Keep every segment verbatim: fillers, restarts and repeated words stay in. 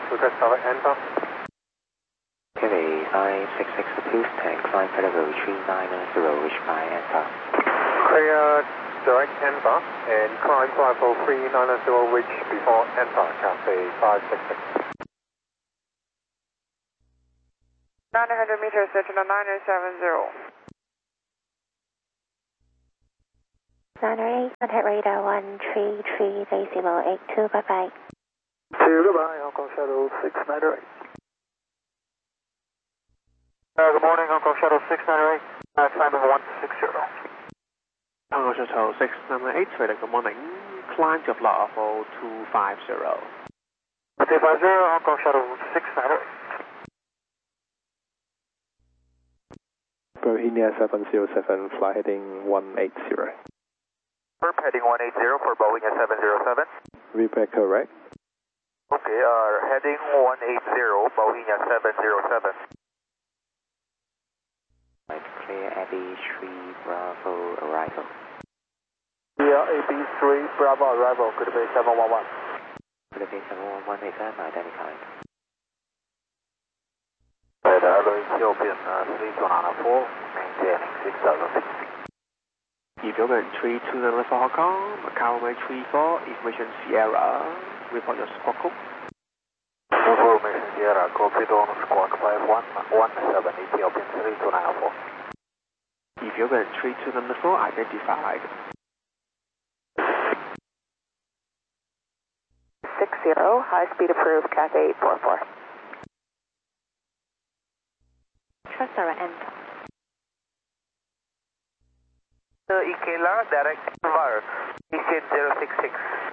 request direct enter. Kiwi five six six approved and climb for level three nine zero, reach by enter. Clear direct enter and climb flight level three nine zero, reach before enter, Cathay five six six. nine hundred meters, Cessna nine seven zero. nine eight, contact radar one three three decimal eight two, bye bye. two, goodbye, Hong Kong Shuttle six nine eight. Uh, good morning, Hong Kong Shuttle six nine eight, uh, climbing one six zero. Hong Kong Shuttle six nine eight, good morning, climb to flight level two five zero. two five zero, Hong Kong Shuttle six nine eight. Bohemia seven zero seven, fly heading one eight zero. Perp heading one eight zero for Bohemia seven zero seven. Repair correct. Okay, uh, heading one eight zero, Bohemia seven zero seven. Clear A B three Bravo arrival. Clear A B three Bravo arrival, good bay seven one one. Good bay seven one one, exam identified. Hello, Ethiopian uh, three two nine four, maintaining six thousand feet. Ethiopian three two nine four Hong Kong, Macau May three four, Information Sierra, report your squawk code. Information Sierra, copy on squawk five one one seven, Ethiopian three two nine four. Ethiopian three two nine four identified. six zero, high speed approved, Cathay eight four four. Trust direct enter. Uh, Ikela, direct Var, Eastern zero six six.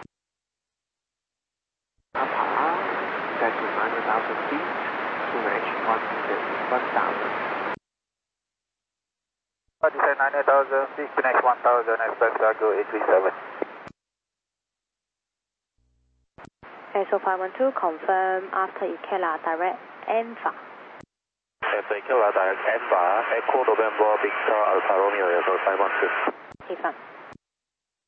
Papa, set to nine thousand feet, to reach one thousand. Descend nine thousand feet, finish one thousand, expect cargo eight three seven. A S O five one two, confirm after Ikela direct enter. Cathay Ikela, direct Enva, Echo November, Victor Alfa Romeo, five one two. Confirm.